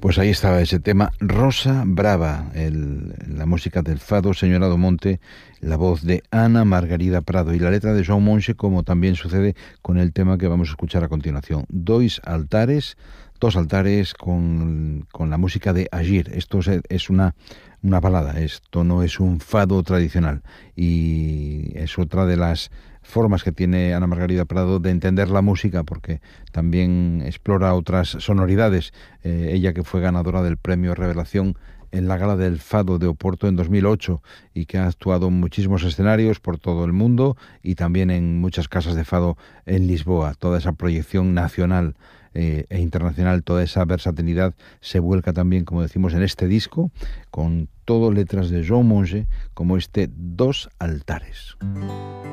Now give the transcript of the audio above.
Pues ahí estaba ese tema, Rosa Brava, la música del fado Señorado Monte, la voz de Ana Margarida Prado y la letra de João Monche, como también sucede con el tema que vamos a escuchar a continuación. Dos altares con la música de Agir. Esto es una balada, esto no es un fado tradicional y es otra de las formas que tiene Ana Margarida Prado de entender la música, porque también explora otras sonoridades. Ella, que fue ganadora del premio Revelación en la Gala del Fado de Oporto en 2008 y que ha actuado en muchísimos escenarios por todo el mundo y también en muchas casas de fado en Lisboa. Toda esa proyección nacional e internacional, toda esa versatilidad se vuelca también, como decimos, en este disco, con todo letras de João Monge, como este Dos Altares.